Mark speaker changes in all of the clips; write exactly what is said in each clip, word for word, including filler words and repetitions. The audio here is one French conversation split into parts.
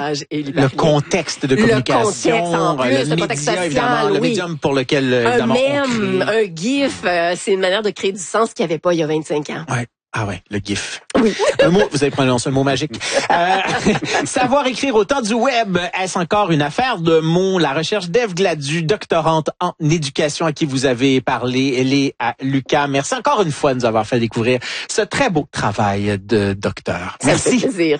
Speaker 1: l'image et
Speaker 2: le contexte de communication,
Speaker 1: le contexte en plus,
Speaker 2: le,
Speaker 1: le
Speaker 2: média,
Speaker 1: contexte social,
Speaker 2: évidemment,
Speaker 1: oui.
Speaker 2: le médium pour lequel évidemment,
Speaker 1: un mème,
Speaker 2: on crée.
Speaker 1: un gif, euh, c'est une manière de créer du sens qu'il n'y avait pas il y a vingt-cinq ans.
Speaker 2: Ouais. Ah ouais, le GIF.
Speaker 1: Oui.
Speaker 2: Un mot, vous avez prononcé un mot magique. Euh, savoir écrire au temps du web, est-ce encore une affaire de mots? La recherche d'Ève Gladu, doctorante en éducation à qui vous avez parlé, elle est à l'UQAM. Merci encore une fois de nous avoir fait découvrir ce très beau travail de docteur.
Speaker 1: Ça
Speaker 2: Merci.
Speaker 1: me fait plaisir.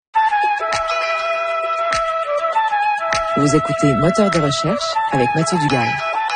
Speaker 3: Vous écoutez Moteur de recherche avec Mathieu Dugal.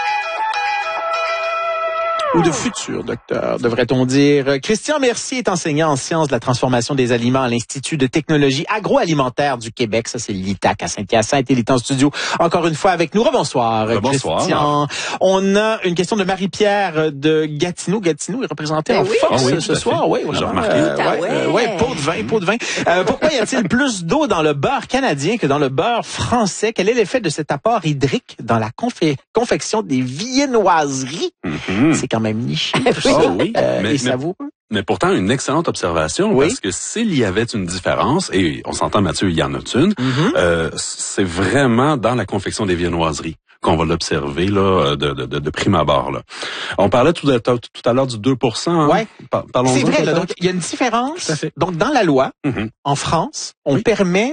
Speaker 2: Ou de futur docteur, devrait-on dire. Christian Mercier est enseignant en sciences de la transformation des aliments à l'Institut de technologie agroalimentaire du Québec. Ça, c'est l'I T A C à Saint-Hyacinthe. Il est en studio encore une fois avec nous. Rebonsoir,
Speaker 4: Rebonsoir.
Speaker 2: Christian. On a une question de Marie-Pierre de Gatineau. Gatineau est représenté
Speaker 1: Ben
Speaker 2: en
Speaker 1: oui.
Speaker 2: force
Speaker 4: Ah oui,
Speaker 2: ce
Speaker 4: tout à
Speaker 2: soir.
Speaker 4: fait.
Speaker 2: Oui,
Speaker 4: J'ai
Speaker 2: vraiment.
Speaker 4: remarqué.
Speaker 2: Euh,
Speaker 1: Ah
Speaker 2: ouais,
Speaker 1: ouais.
Speaker 2: euh, ouais, pot de vin, pot de vin. Euh, pourquoi y a-t-il plus d'eau dans le beurre canadien que dans le beurre français? Quel est l'effet de cet apport hydrique dans la confé- confection des viennoiseries?
Speaker 4: Mm-hmm.
Speaker 2: C'est quand même niché.
Speaker 4: Oh oui,
Speaker 2: Euh,
Speaker 4: mais,
Speaker 2: et ça
Speaker 4: mais,
Speaker 2: vaut?
Speaker 4: mais pourtant une excellente observation,
Speaker 2: Oui.
Speaker 4: parce que s'il y avait une différence, et on s'entend Mathieu, il y en a une,
Speaker 2: Mm-hmm.
Speaker 4: euh, c'est vraiment dans la confection des viennoiseries qu'on va l'observer là de, de, de, de prime abord. Là. On parlait tout à, tout à l'heure du deux pour cent. Hein?
Speaker 2: Ouais.
Speaker 4: Par, parlons-en
Speaker 2: C'est vrai, là,
Speaker 4: peut-être.
Speaker 2: donc il y a une différence.
Speaker 4: Tout à fait.
Speaker 2: Donc dans la loi,
Speaker 4: Mhm.
Speaker 2: en France, on
Speaker 4: Oui.
Speaker 2: permet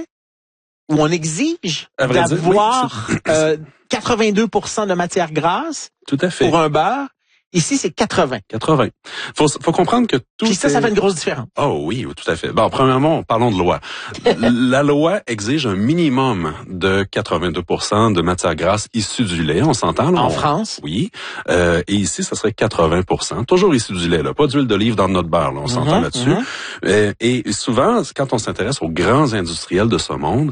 Speaker 2: ou on exige
Speaker 4: À vrai dire,
Speaker 2: d'avoir euh, quatre-vingt-deux pour cent de matière grasse
Speaker 4: Tout à fait.
Speaker 2: pour un beurre. Ici, c'est quatre-vingts.
Speaker 4: quatre-vingts. Faut, faut comprendre que tout
Speaker 2: Puis ça,
Speaker 4: est...
Speaker 2: ça fait une grosse différence.
Speaker 4: Oh oui, tout à fait. Bon, premièrement, parlons de loi. La loi exige un minimum de quatre-vingt-deux pour cent de matière grasse issue du lait. On s'entend là?
Speaker 2: En
Speaker 4: On-
Speaker 2: France?
Speaker 4: Oui. Euh, et ici, ça serait quatre-vingts pour cent. Toujours issue du lait, là. Pas d'huile d'olive dans notre beurre, là. On s'entend
Speaker 2: Mhm,
Speaker 4: là-dessus.
Speaker 2: mhm.
Speaker 4: Euh, et souvent, quand on s'intéresse aux grands industriels de ce monde,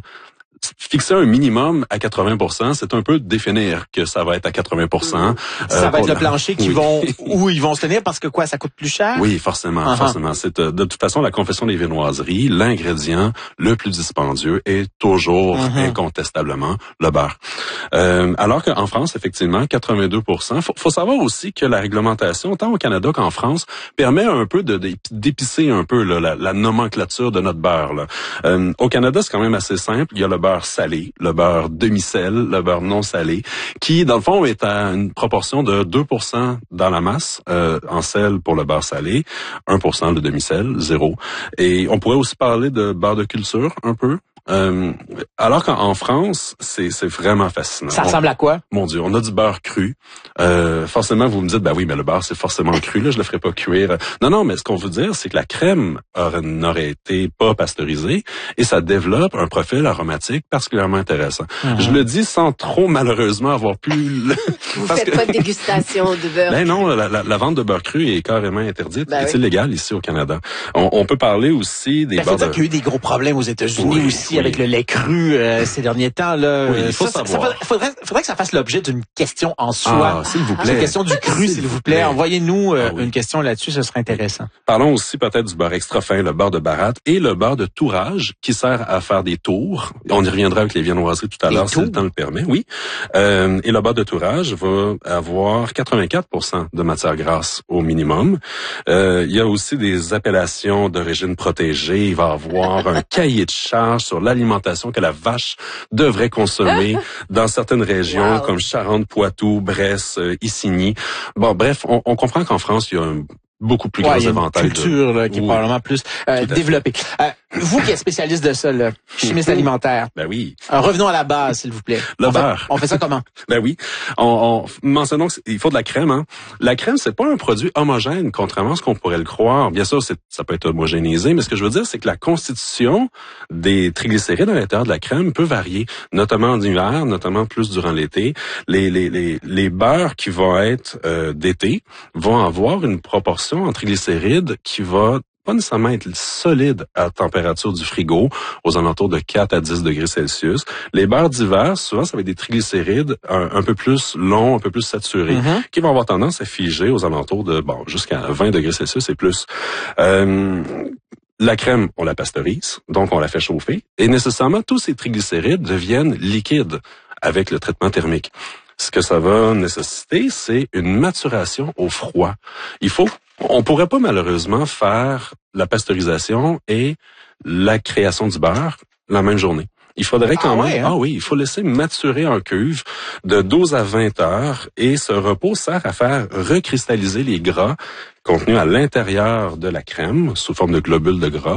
Speaker 4: fixer un minimum à quatre-vingts pour cent, c'est un peu définir que ça va être à quatre-vingts pour cent.
Speaker 2: Ça
Speaker 4: euh,
Speaker 2: va
Speaker 4: pour
Speaker 2: être le
Speaker 4: la-
Speaker 2: plancher qui
Speaker 4: Oui.
Speaker 2: vont où ils vont se tenir parce que quoi, ça coûte plus cher?
Speaker 4: Oui, forcément,
Speaker 2: Uh-huh.
Speaker 4: forcément. C'est euh, de toute façon la confection des viennoiseries, l'ingrédient le plus dispendieux est toujours
Speaker 2: Uh-huh.
Speaker 4: incontestablement le beurre. Euh, alors qu'en France, effectivement, quatre-vingt-deux pour cent. Faut, faut savoir aussi que la réglementation, tant au Canada qu'en France, permet un peu de de- d'épicer un peu là, la, la nomenclature de notre beurre. Là. Euh, au Canada, c'est quand même assez simple. Il y a le beurre salé, le beurre demi-sel, le beurre non salé, qui, dans le fond, est à une proportion de deux pour cent dans la masse euh, en sel pour le beurre salé, un pour cent le demi-sel, zéro. Et on pourrait aussi parler de beurre de culture, un peu. Euh, alors qu'en en France, c'est c'est vraiment fascinant.
Speaker 2: Ça
Speaker 4: On-
Speaker 2: ressemble à quoi?
Speaker 4: Mon Dieu, on a du beurre cru. Euh, forcément, vous me dites, ben oui, mais le beurre, c'est forcément cru. Là, je le ferai pas cuire. Non, non, mais ce qu'on veut dire, c'est que la crème aurait- n'aurait été pas pasteurisée et ça développe un profil aromatique particulièrement intéressant.
Speaker 2: Mhm.
Speaker 4: Je le dis sans trop, malheureusement, avoir pu... le-
Speaker 1: Vous
Speaker 4: parce
Speaker 1: faites
Speaker 4: que-
Speaker 1: pas de dégustation de beurre.
Speaker 4: Ben non, la, la, la vente de beurre cru est carrément interdite.
Speaker 1: Ben
Speaker 4: est
Speaker 1: oui.
Speaker 4: illégale ici au Canada. On, on peut parler aussi des
Speaker 2: Ben, faut
Speaker 4: beurres
Speaker 2: dire
Speaker 4: de...
Speaker 2: qu'il y a eu des gros problèmes aux États-Unis
Speaker 4: Oui,
Speaker 2: aussi
Speaker 4: oui.
Speaker 2: avec le lait cru euh, ces derniers temps. Là.
Speaker 4: Oui, il faut
Speaker 2: ça, ça,
Speaker 4: savoir.
Speaker 2: ça faudrait, faudrait que ça fasse l'objet d'une question en soi.
Speaker 4: Ah, s'il vous
Speaker 2: La
Speaker 4: plaît.
Speaker 2: question du cru, s'il vous plaît.
Speaker 4: plaît.
Speaker 2: Envoyez-nous euh,
Speaker 4: Ah oui.
Speaker 2: une question là-dessus, ce serait intéressant.
Speaker 4: Parlons aussi peut-être du beurre extra fin, le beurre de baratte et le beurre de tourage qui sert à faire des tours. On y reviendra avec les viennoiseries tout à
Speaker 2: Des
Speaker 4: l'heure si
Speaker 2: tours?
Speaker 4: le temps le permet. Oui. Euh, et le beurre de tourage va avoir quatre-vingt-quatre pour cent de matière grasse au minimum. Euh, il y a aussi des appellations d'origine protégée. Il va avoir un cahier de charge sur l'alimentation que la vache devrait consommer dans certaines régions
Speaker 1: Wow.
Speaker 4: comme Charente, Poitou, Bresse, euh, Isigny. Bon, bref, on, on comprend qu'en France, il y a un beaucoup plus
Speaker 2: Ouais,
Speaker 4: grand
Speaker 2: il y a une
Speaker 4: éventail de...
Speaker 2: culture là, qui est
Speaker 4: Oui.
Speaker 2: probablement plus euh,
Speaker 4: Tout à fait.
Speaker 2: développée. Euh, vous qui êtes spécialiste de ça, là, chimiste alimentaire,
Speaker 4: Ben oui.
Speaker 2: euh, revenons à la base, s'il vous plaît.
Speaker 4: Le
Speaker 2: on fait,
Speaker 4: beurre.
Speaker 2: on fait ça comment?
Speaker 4: Ben oui. On, on mentionnons qu'il faut de la crème. Hein. La crème, c'est pas un produit homogène, contrairement à ce qu'on pourrait le croire. Bien sûr, c'est, ça peut être homogénéisé, mais ce que je veux dire, c'est que la constitution des triglycérides à l'intérieur de la crème peut varier, notamment en hiver, notamment plus durant l'été. Les, les, les, les beurres qui vont être euh, d'été vont avoir une proportion en triglycérides qui va pas nécessairement être solide à température du frigo, aux alentours de quatre à dix degrés Celsius. Les beurres d'hiver, souvent, ça va être des triglycérides un, un peu plus longs, un peu plus saturés,
Speaker 2: Mm-hmm.
Speaker 4: qui vont avoir tendance à figer aux alentours de, bon, jusqu'à vingt degrés Celsius et plus. Euh, La crème, on la pasteurise, donc on la fait chauffer, et nécessairement, tous ces triglycérides deviennent liquides avec le traitement thermique. Ce que ça va nécessiter, c'est une maturation au froid. Il faut, on pourrait pas malheureusement faire la pasteurisation et la création du beurre la même journée. Il faudrait quand
Speaker 2: ah
Speaker 4: même,
Speaker 2: ouais, hein?
Speaker 4: ah oui, il faut laisser maturer en cuve de douze à vingt heures et ce repos sert à faire recristalliser les gras contenus à l'intérieur de la crème sous forme de globules de gras.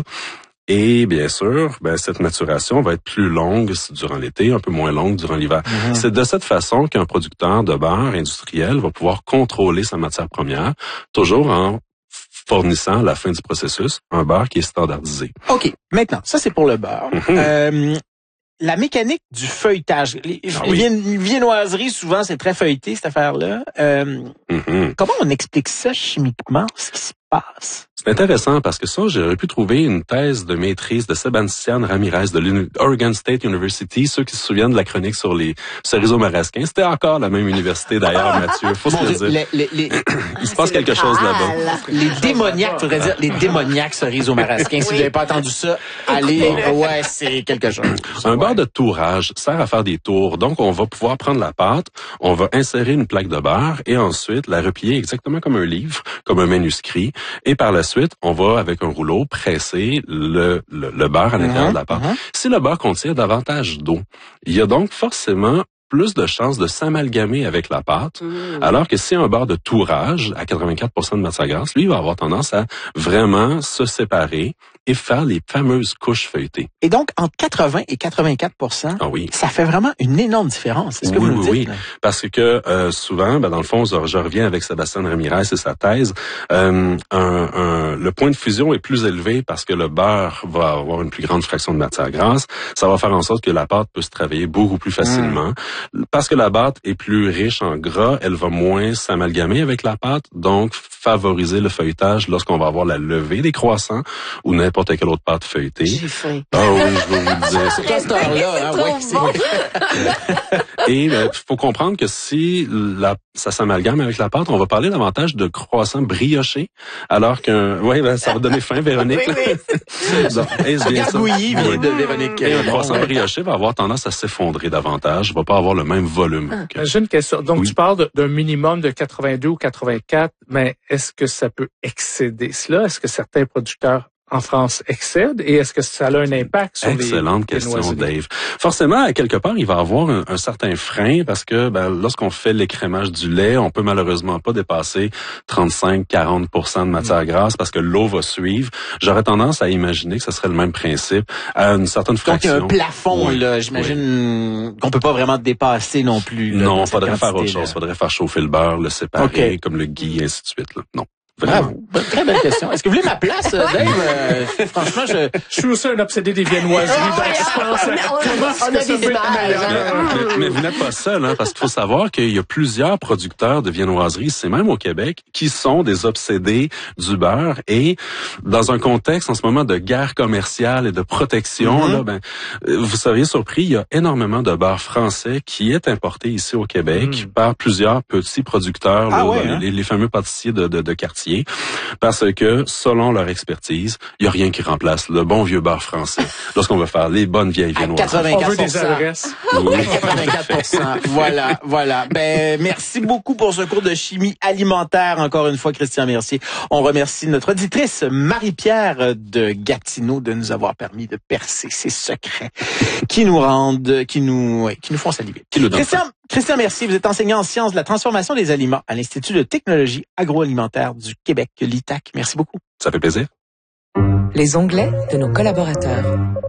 Speaker 4: Et bien sûr, ben, cette maturation va être plus longue durant l'été, un peu moins longue durant l'hiver. Mm-hmm. C'est de cette façon qu'un producteur de beurre industriel va pouvoir contrôler sa matière première, toujours en fournissant à la fin du processus un beurre qui est standardisé.
Speaker 2: OK. Maintenant, ça c'est pour le beurre. Mm-hmm. Euh, la mécanique du feuilletage. Les, ah oui. les viennoiseries, souvent, c'est très feuilleté, cette affaire-là. Euh, mm-hmm. Comment on explique ça chimiquement, ce qui se passe?
Speaker 4: C'est intéressant parce que ça, j'aurais pu trouver une thèse de maîtrise de Sébastien Ramirez de l'Oregon State University. Ceux qui se souviennent de la chronique sur les ceriseaux marasquins, c'était encore la même université d'ailleurs, Mathieu. Faut se le dire.
Speaker 2: Les, les, les,
Speaker 4: Il se passe quelque chose là-bas.
Speaker 2: Les démoniaques, faudrait dire, les démoniaques ceriseaux marasquins. Si vous n'avez pas entendu ça, allez, ouais, c'est quelque chose.
Speaker 4: Un
Speaker 2: ouais.
Speaker 4: beurre de tourage sert à faire des tours. Donc, on va pouvoir prendre la pâte, on va insérer une plaque de beurre et ensuite la replier exactement comme un livre, comme un manuscrit. Et par la suite, on va, avec un rouleau, presser le, le, le beurre à l'intérieur mmh, de la pâte. Mmh. Si le beurre contient davantage d'eau, il y a donc forcément plus de chances de s'amalgamer avec la pâte, mmh. alors que si un beurre de tourage à quatre-vingt-quatre pour cent de matière grasse, lui, il va avoir tendance à vraiment se séparer et faire les fameuses couches feuilletées.
Speaker 2: Et donc, entre quatre-vingts et quatre-vingt-quatre pour cent, ah oui. ça fait vraiment une énorme différence. C'est ce que
Speaker 4: oui,
Speaker 2: vous
Speaker 4: oui,
Speaker 2: nous dites?
Speaker 4: Oui, parce que euh, souvent, ben, dans le fond, je reviens avec Sébastien Ramirez et sa thèse, euh, un, un, le point de fusion est plus élevé parce que le beurre va avoir une plus grande fraction de matière grasse. Ça va faire en sorte que la pâte peut se travailler beaucoup plus facilement. Mmh. Parce que la pâte est plus riche en gras, elle va moins s'amalgamer avec la pâte, donc favoriser le feuilletage lorsqu'on va avoir la levée des croissants ou n'importe quelle autre pâte feuilletée.
Speaker 1: J'ai faim.
Speaker 4: Ah oui, je vais vous le dire.
Speaker 2: C'est à cette heure-là, hein, ouais, c'est
Speaker 4: bon. Et il euh, faut comprendre que si la, ça s'amalgame avec la pâte, on va parler davantage de croissants briochés, alors qu'un... Oui, ben, ça va donner faim, Véronique.
Speaker 1: oui, oui.
Speaker 2: Donc, est-ce bien ça? Oui, de Véronique.
Speaker 4: Et un croissant ouais. brioché va avoir tendance à s'effondrer davantage, va pas avoir le même volume.
Speaker 5: Ah.
Speaker 4: Que...
Speaker 5: J'ai une question. Donc,
Speaker 4: oui.
Speaker 5: tu parles d'un minimum de quatre-vingt-deux ou quatre-vingt-quatre, mais est-ce que ça peut excéder cela? Est-ce que certains producteurs en France excède et est-ce que ça a un impact sur
Speaker 4: Excellente
Speaker 5: les
Speaker 4: Excellente question, Dave. Forcément, à quelque part, il va avoir un, un certain frein parce que ben, lorsqu'on fait l'écrémage du lait, on peut malheureusement pas dépasser trente-cinq à quarante pour cent de matière grasse parce que l'eau va suivre. J'aurais tendance à imaginer que ce serait le même principe à une certaine fraction.
Speaker 2: Donc, il y a un plafond, oui, là, j'imagine oui. qu'on peut pas vraiment dépasser non plus. Là,
Speaker 4: non, il faudrait faire autre chose. Il faudrait faire chauffer le beurre, le séparer, okay. comme le ghee, et ainsi de suite. Là. Non.
Speaker 2: Bravo. Très belle question. Est-ce que vous voulez ma place, Dave? Euh, franchement, je...
Speaker 5: Je suis aussi un obsédé des viennoiseries,
Speaker 1: oh,
Speaker 5: donc je pense
Speaker 1: on, on, on, on a des images.
Speaker 4: Mais, mais, mais vous n'êtes pas seul, hein, parce qu'il faut savoir qu'il y a plusieurs producteurs de viennoiseries, c'est même au Québec, qui sont des obsédés du beurre. Et dans un contexte en ce moment de guerre commerciale et de protection, mm-hmm. là, ben, vous seriez surpris, il y a énormément de beurre français qui est importé ici au Québec mm. par plusieurs petits producteurs,
Speaker 2: ah
Speaker 4: là,
Speaker 2: ouais,
Speaker 4: les,
Speaker 2: hein?
Speaker 4: les, les fameux pâtissiers de, de, de quartier. Parce que, selon leur expertise, il n'y a rien qui remplace le bon vieux beurre français lorsqu'on veut faire les bonnes vieilles viennoiseries.
Speaker 5: On veut des adresses.
Speaker 2: Oui, quatre-vingt-quatre pour cent. Voilà, voilà. Ben, merci beaucoup pour ce cours de chimie alimentaire. Encore une fois, Christian Mercier. On remercie notre auditrice Marie-Pierre de Gatineau de nous avoir permis de percer ces secrets qui nous rendent, qui nous, qui nous font saliver. Christian, Christian Mercier, vous êtes enseignant en sciences de la transformation des aliments à l'Institut de technologie agroalimentaire du Québec, l'I T A C. Merci beaucoup.
Speaker 4: Ça fait plaisir.
Speaker 3: Les onglets de nos collaborateurs.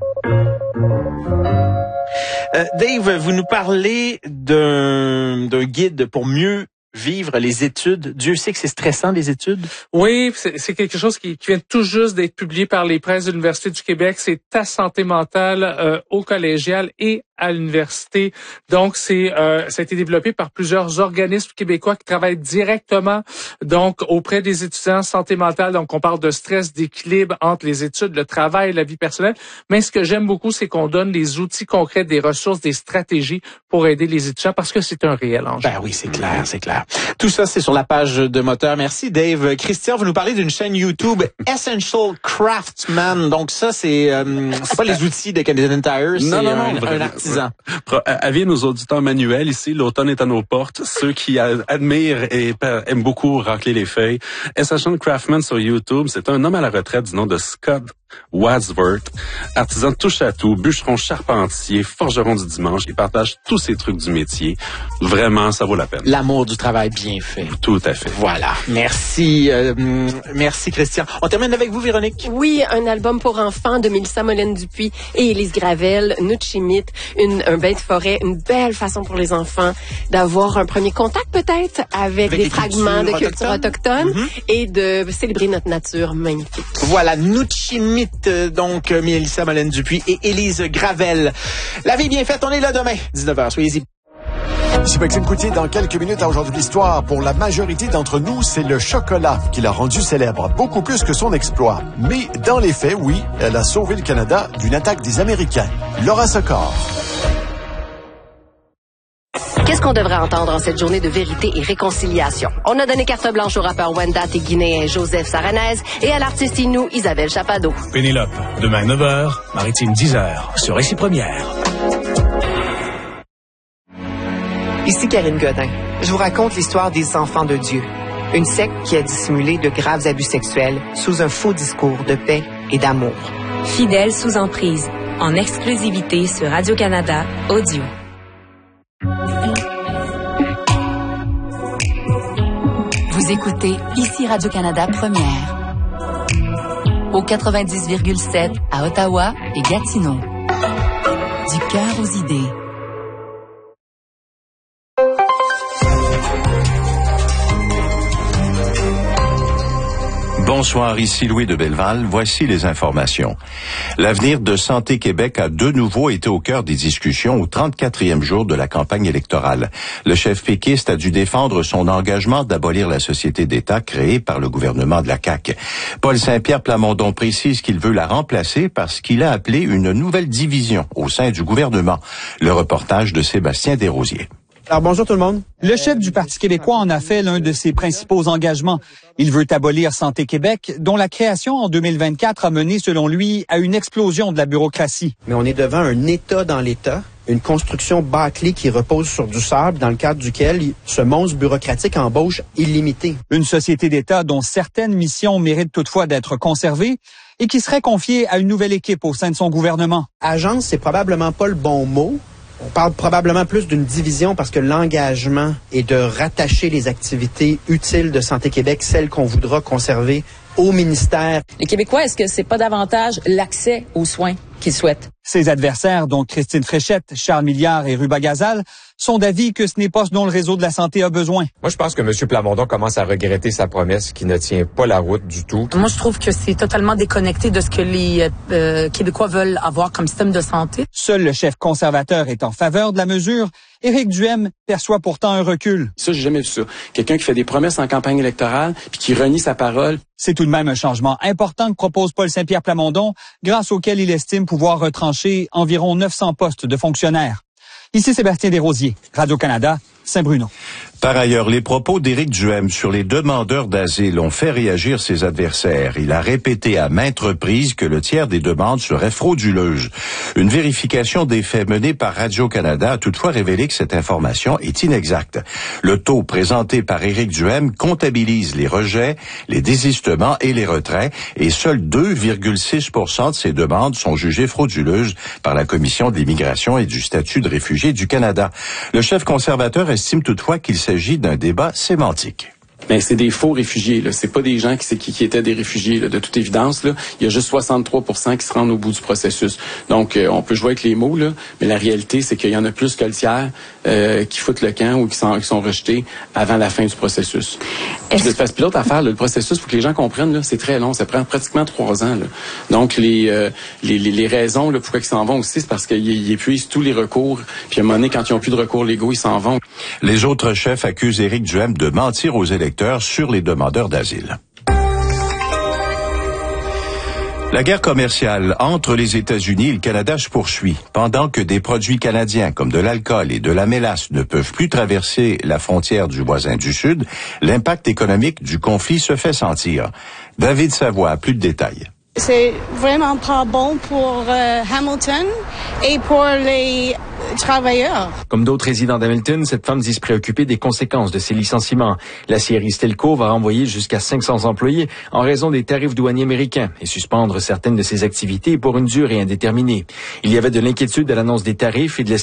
Speaker 2: Euh, Dave, vous nous parlez d'un, d'un guide pour mieux vivre les études. Dieu sait que c'est stressant, les études.
Speaker 5: Oui, c'est, c'est quelque chose qui, qui vient tout juste d'être publié par les presses de l'Université du Québec. C'est ta santé mentale euh, au collégial et à l'université. Donc, c'est euh, ça a été développé par plusieurs organismes québécois qui travaillent directement donc auprès des étudiants en santé mentale. Donc, on parle de stress, d'équilibre entre les études, le travail, la vie personnelle. Mais ce que j'aime beaucoup, c'est qu'on donne des outils concrets, des ressources, des stratégies pour aider les étudiants parce que c'est un réel enjeu.
Speaker 2: Ben oui, c'est clair, c'est clair. Tout ça, c'est sur la page de Moteur. Merci, Dave. Christian, vous nous parlez d'une chaîne YouTube Essential Craftsman. Donc ça, c'est euh, c'est pas les outils de Canadian Tire.
Speaker 4: Non, non, non. Un, un
Speaker 2: partisan.
Speaker 4: Avis nos auditeurs manuels ici, l'automne est à nos portes. Ceux qui admirent et aiment beaucoup racler les feuilles. S H N Craftman sur YouTube, c'est un homme à la retraite du nom de Scott Wadsworth, artisan touche à tout, bûcheron charpentier, forgeron du dimanche. Il partage tous ses trucs du métier. Vraiment, ça vaut la peine.
Speaker 2: L'amour du travail bien fait.
Speaker 4: Tout à fait.
Speaker 2: Voilà. Merci, euh, merci Christian. On termine avec vous, Véronique.
Speaker 1: Oui, un album pour enfants de Mélissa Molène-Dupuis et Élise Gravel, Nuchimit, une un bain de forêt, une belle façon pour les enfants d'avoir un premier contact peut-être avec, avec des fragments de culture autochtone, mm-hmm. et de célébrer notre nature magnifique.
Speaker 2: Voilà, Nuchimit. Donc, Mélissa Molène-Dupuis et Élise Gravel. La vie bien faite, on est là demain, dix-neuf heures, soyez-y.
Speaker 6: Ici Maxime Coutier, dans quelques minutes à Aujourd'hui l'Histoire. Pour la majorité d'entre nous, c'est le chocolat qui l'a rendu célèbre, beaucoup plus que son exploit. Mais dans les faits, oui, elle a sauvé le Canada d'une attaque des Américains. Laura Socor.
Speaker 7: Qu'est-ce qu'on devrait entendre en cette journée de vérité et réconciliation? On a donné carte blanche au rappeur Wendat et guinéen Joseph Saranez et à l'artiste Inou Isabelle Chapado.
Speaker 8: Pénélope, demain neuf heures, Maritime dix heures, sur Récit Première.
Speaker 9: Ici Karine Godin. Je vous raconte l'histoire des enfants de Dieu. Une secte qui a dissimulé de graves abus sexuels sous un faux discours de paix et d'amour.
Speaker 10: Fidèles sous emprise, en exclusivité sur Radio-Canada Audio.
Speaker 11: Vous écoutez ici Radio-Canada Première. Au quatre-vingt-dix virgule sept à Ottawa et Gatineau. Du cœur aux idées.
Speaker 12: Bonsoir, ici Louis de Belleval. Voici les informations. L'avenir de Santé Québec a de nouveau été au cœur des discussions au trente-quatrième jour de la campagne électorale. Le chef péquiste a dû défendre son engagement d'abolir la société d'État créée par le gouvernement de la C A Q. Paul Saint-Pierre Plamondon précise qu'il veut la remplacer parce qu'il a appelé une nouvelle division au sein du gouvernement. Le reportage de Sébastien Desrosiers.
Speaker 13: Alors bonjour tout le monde. Le chef du Parti québécois en a fait l'un de ses principaux engagements. Il veut abolir Santé Québec, dont la création en deux mille vingt-quatre a mené, selon lui, à une explosion de la bureaucratie.
Speaker 14: Mais on est devant un État dans l'État, une construction bâclée qui repose sur du sable, dans le cadre duquel ce monstre bureaucratique embauche illimité.
Speaker 13: Une société d'État dont certaines missions méritent toutefois d'être conservées et qui serait confiée à une nouvelle équipe au sein de son gouvernement.
Speaker 14: Agence, c'est probablement pas le bon mot. On parle probablement plus d'une division parce que l'engagement est de rattacher les activités utiles de Santé Québec, celles qu'on voudra conserver, au ministère.
Speaker 15: Les Québécois, est-ce que c'est pas davantage l'accès aux soins qu'ils souhaitent?
Speaker 13: Ses adversaires, dont Christine Fréchette, Charles Milliard et Ruba Gazal, sont d'avis que ce n'est pas ce dont le réseau de la santé a besoin.
Speaker 16: Moi, je pense que M. Plamondon commence à regretter sa promesse qui ne tient pas la route du tout.
Speaker 15: Moi, je trouve que c'est totalement déconnecté de ce que les euh, Québécois veulent avoir comme système de santé.
Speaker 13: Seul le chef conservateur est en faveur de la mesure. Éric Duhem perçoit pourtant un recul.
Speaker 17: Ça, j'ai jamais vu ça. Quelqu'un qui fait des promesses en campagne électorale puis qui renie sa parole.
Speaker 13: C'est tout de même un changement important que propose Paul Saint-Pierre Plamondon, grâce auquel il estime pouvoir retrancher environ neuf cents postes de fonctionnaires. Ici Sébastien Desrosiers, Radio-Canada, Saint-Bruno.
Speaker 12: Par ailleurs, les propos d'Éric Duhem sur les demandeurs d'asile ont fait réagir ses adversaires. Il a répété à maintes reprises que le tiers des demandes serait frauduleuse. Une vérification des faits menée par Radio-Canada a toutefois révélé que cette information est inexacte. Le taux présenté par Éric Duhem comptabilise les rejets, les désistements et les retraits, et seuls deux virgule six pour cent de ces demandes sont jugées frauduleuses par la Commission de l'immigration et du statut de réfugié du Canada. Le chef conservateur estime toutefois qu'il s'agit d'un débat sémantique.
Speaker 17: Mais c'est des faux réfugiés, là. C'est pas des gens qui, qui, qui étaient des réfugiés, là. De toute évidence, là. Il y a juste soixante-trois pour cent qui se rendent au bout du processus. Donc, euh, on peut jouer avec les mots, là. Mais la réalité, c'est qu'il y en a plus que le tiers euh, qui foutent le camp ou qui sont, qui sont rejetés avant la fin du processus. Puis, parce que l'autre affaire, là, le processus, faut que les gens comprennent, là, c'est très long. Ça prend pratiquement trois ans, là. Donc, les, euh, les, les, les raisons, là, pourquoi ils s'en vont aussi, c'est parce qu'ils épuisent tous les recours. Puis, à un moment donné, quand ils n'ont plus de recours légaux, ils s'en vont.
Speaker 12: Les autres chefs accusent Éric Duhem de mentir aux électeurs sur les demandeurs d'asile. La guerre commerciale entre les États-Unis et le Canada se poursuit. Pendant que des produits canadiens comme de l'alcool et de la mélasse ne peuvent plus traverser la frontière du voisin du Sud, l'impact économique du conflit se fait sentir. David Savoie a plus de détails.
Speaker 18: C'est vraiment pas bon pour euh, Hamilton et pour les travailleurs.
Speaker 19: Comme d'autres résidents d'Hamilton, cette femme dit se préoccuper des conséquences de ces licenciements. L'aciérie Stelco va renvoyer jusqu'à cinq cents employés en raison des tarifs douaniers américains et suspendre certaines de ses activités pour une durée indéterminée. Il y avait de l'inquiétude à l'annonce des tarifs et de